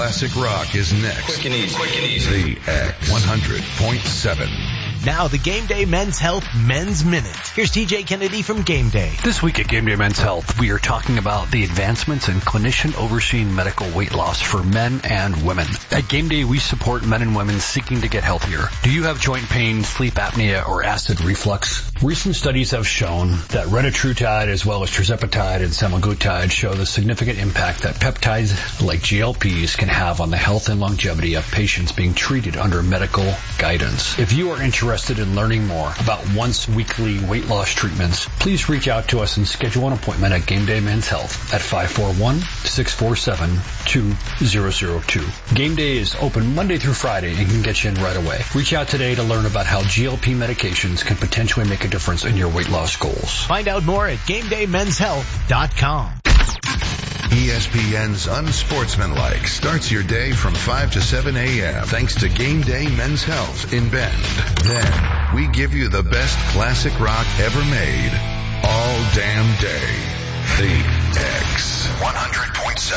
classic rock is next. Quick and easy. The X 100.7. Now the Game Day Men's Health Men's Minute. Here's TJ Kennedy from Game Day. This week at Game Day Men's Health, we are talking about the advancements in clinician-overseen medical weight loss for men and women. At Game Day, we support men and women seeking to get healthier. Do you have joint pain, sleep apnea, or acid reflux? Recent studies have shown that retatrutide as well as tirzepatide and semaglutide show the significant impact that peptides like GLPs can have on the health and longevity of patients being treated under medical guidance. If you are interested in learning more about once-weekly weight loss treatments, please reach out to us and schedule an appointment at Game Day Men's Health at 541-647-2002. Game Day is open Monday through Friday and can get you in right away. Reach out today to learn about how GLP medications can potentially make a difference in your weight loss goals. Find out more at GameDayMen'sHealth.com. ESPN's Unsportsmanlike starts your day from 5 to 7 a.m. thanks to Game Day Men's Health in Bend. Then, we give you the best classic rock ever made all damn day. The X 100.